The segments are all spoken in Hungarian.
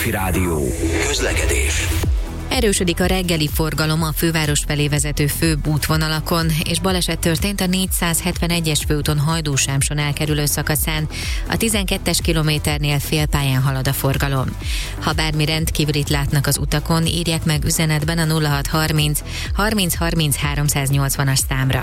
Petőfi Rádió. Közlekedés. Erősödik a reggeli forgalom a főváros felé vezető főbb útvonalakon, és baleset történt a 471-es főúton Hajdú-Sámson elkerülő szakaszán. A 12-es kilométernél félpályán halad a forgalom. Ha bármi rendkívülit látnak az utakon, írják meg üzenetben a 0630 30 30 380-as számra.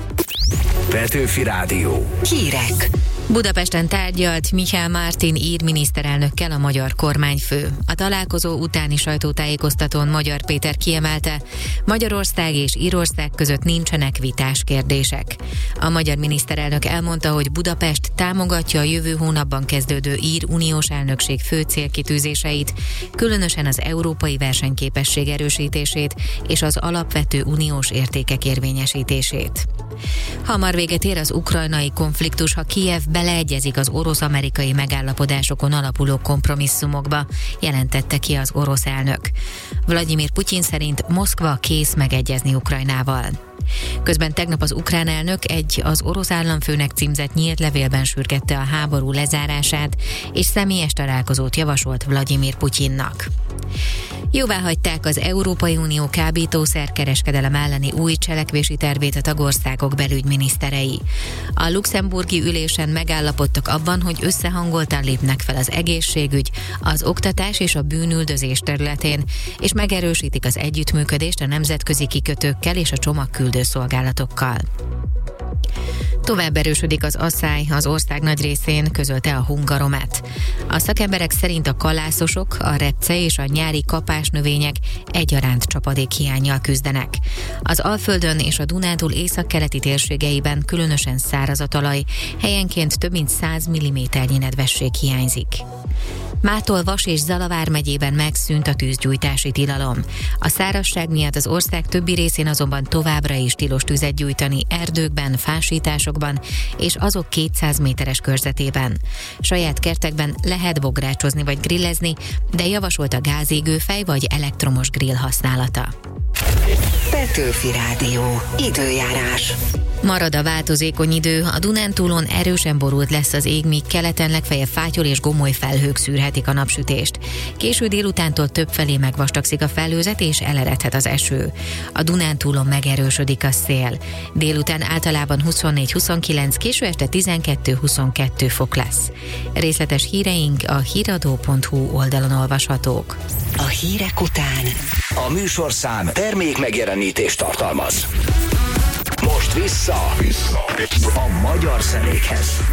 Petőfi Rádió. Hírek. Budapesten tárgyalt Mihály Mártin ír miniszterelnökkel a magyar kormányfő. A találkozó utáni sajtótájékoztatón Magyar Péter kiemelte, Magyarország és Írország között nincsenek vitás kérdések. A magyar miniszterelnök elmondta, hogy Budapest támogatja a jövő hónapban kezdődő ír uniós elnökség fő célkitűzéseit, különösen az európai versenyképesség erősítését és az alapvető uniós értékek érvényesítését. Hamar véget ér az ukrajnai konfliktus, ha Kijev beleegyezik az orosz-amerikai megállapodásokon alapuló kompromisszumokba, jelentette ki az orosz elnök. Vladimir Putyin szerint Moszkva kész megegyezni Ukrajnával. Közben tegnap az ukrán elnök egy az orosz államfőnek címzett nyílt levélben sürgette a háború lezárását, és személyes találkozót javasolt Vladimir Putyinnak. Jóváhagyták az Európai Unió kábítószer-kereskedelem elleni új cselekvési tervét a tagországok belügyminiszterei. A luxemburgi ülésen megállapodtak abban, hogy összehangoltan lépnek fel az egészségügy, az oktatás és a bűnüldözés területén, és megerősítik az együttműködést a nemzetközi kikötőkkel és a csomagküldő szolgálatokkal. Tovább erősödik az asszály az ország nagy részén, közölte a Hungaromet. A szakemberek szerint a kalászosok, a repce és a nyári kapásnövények egyaránt csapadékhiánnyal küzdenek. Az Alföldön és a Dunántúl északkeleti térségeiben különösen száraz a talaj, helyenként több mint 100 mm-nyi nedvesség hiányzik. Mától Vas és Zala vármegyében megszűnt a tűzgyújtási tilalom. A szárazság miatt az ország többi részén azonban továbbra is tilos tüzet gyújtani erdőkben, fásításokban és azok 200 méteres körzetében. Saját kertekben lehet bográcsozni vagy grillezni, de javasolt a gázégőfej vagy elektromos grill használata. Petőfi Rádió. Időjárás. Marad a változékony idő, a Dunántúlon erősen borult lesz az ég, míg keleten legfeljebb fátyol és gomoly felhők szűrhetik a napsütést. Késő délutántól többfelé megvastagszik a felhőzet és eleredhet az eső. A Dunántúlon megerősödik a szél. Délután általában 24-29, késő este 12-22 fok lesz. Részletes híreink a hiradó.hu oldalon olvashatók. A hírek után A műsorszám termék megjelenítést tartalmaz. Most vissza a magyar zenékhez.